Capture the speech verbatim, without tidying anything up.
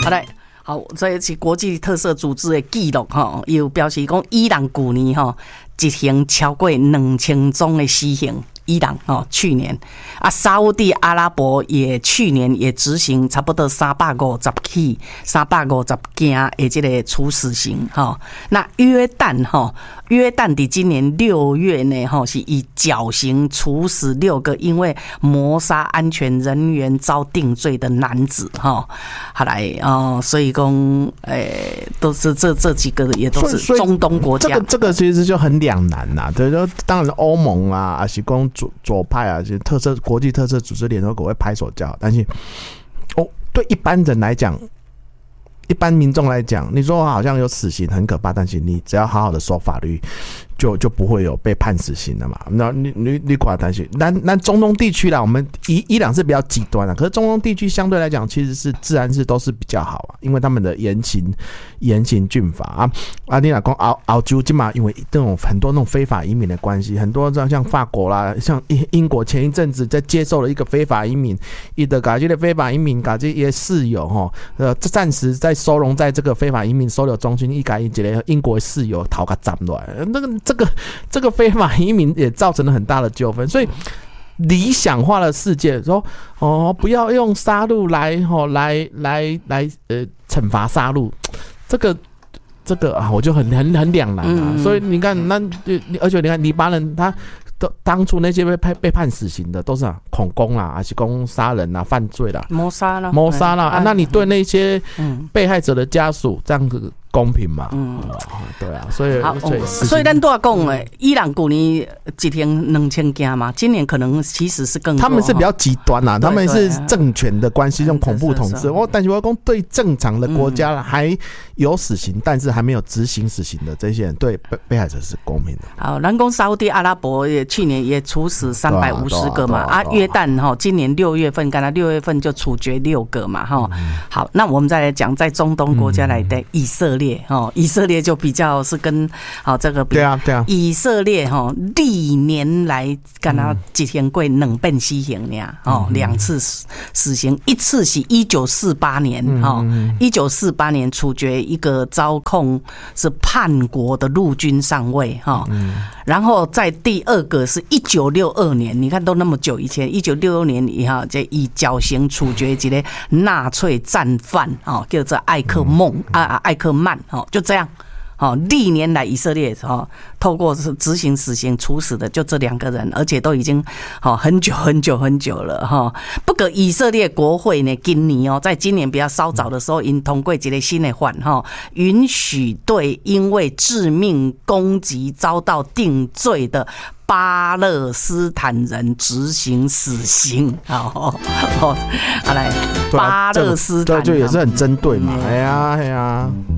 好来。好，这是国际特色组织的记录哈，有表示讲伊朗去年哈执行超过两千宗的死刑。伊朗哦，去年啊，沙烏地阿拉伯也去年也执行差不多三百五十起、三百五十件的这个处死刑哈。那约旦哈，约旦的今年六月呢哈，是以绞刑处死六个因为谋杀安全人员遭定罪的男子哈。好来哦，所以讲诶，都是这这几个也都是中东国家。 这个这个其实就很两难呐，对，就当然欧盟啊，还是讲左左派啊，就特色国际特色组织联合国会拍手叫好，但是哦，对一般人来讲，一般民众来讲，你说好像有死刑很可怕，但是你只要好好的守法律，就就不会有被判死刑的嘛。那你你你管担心，那那中东地区啦，我们伊伊朗是比较极端的，可是中东地区相对来讲，其实是治安是都是比较好啊，因为他们的严刑严刑峻法啊。啊，你老公澳澳洲今嘛，因为这种很多那种非法移民的关系，很多像法国啦，像英国前一阵子在接受了一个非法移民，伊的搞这个非法移民搞这些室友哈，呃，暂时在收容在这个非法移民收留中心，一改一个英国室友逃个站来，那个这个这个非法移民也造成了很大的纠纷，所以。理想化的世界说哦，不要用杀戮来哦来来来呃惩罚杀戮，这个这个啊，我就很很很两难啊。嗯、所以你看，那而且你看黎巴嫩他。当初那些被判被判死刑的都是、啊、恐攻啦，还是攻杀人啦、犯罪啦、 谋杀啦、 谋杀啦、啊。那你对那些被害者的家属这样子公平吗？嗯，对啊，所以所以所以咱都要讲诶，伊朗去年一天两千件嘛，今年可能其实是更多。 他们是比较极端啦、啊，他们是政权的关系，用恐怖统治。我但是我要讲对正常的国家还有死刑，但是还没有执行死刑的这些人，对被被害者是公平的。 好，咱讲沙烏地阿拉伯也去年也处死三百五十个嘛，啊，约旦哈，今年六月份，刚才六月份就处决六个嘛，哈。好，那我们再来讲，在中东国家来的以色列。哦，以色列就比较是跟好、哦、这个比对啊对啊， 以色列哈、哦、历年来跟他执行过两遍死刑呢，哦两次死刑，一次是一九四八年哦，一九四八年处决一个遭控是叛国的陆军上尉哈、哦，然后在第二个是一九六二年，你看都那么久以前，一九六二年以后就以绞刑处决一个纳粹战犯哦，叫做艾克孟啊艾克曼哦。就这样，哦，历年来以色列哦，透过执行死刑处死的就这两个人，而且都已经哦很久很久很久了哈。不过以色列国会呢，今年哦，在今年比较稍早的时候，因通过一个新的法哈，允许对因为致命攻击遭到定罪的巴勒斯坦人执行死刑。好，好，来巴勒斯坦， 对，就也是很针对嘛。哎呀，哎呀。